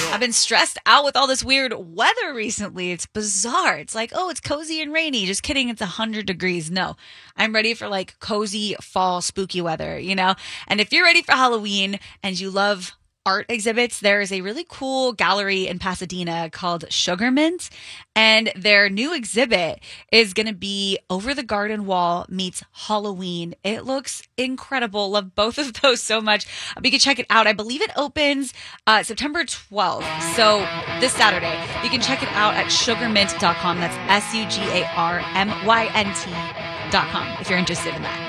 I've been stressed out with all this weird weather recently. It's bizarre. It's like, oh, it's cozy and rainy. Just kidding. It's 100 degrees. No, I'm ready for like cozy fall spooky weather, And if you're ready for Halloween and you love art exhibits, there is a really cool gallery in Pasadena called Sugarmint, and their new exhibit is going to be Over the Garden Wall meets Halloween. It looks incredible. Love both of those so much. You can check it out. I believe it opens September 12th, so this Saturday. You can check it out at sugarmint.com. That's SUGARMYNT.com if you're interested in that.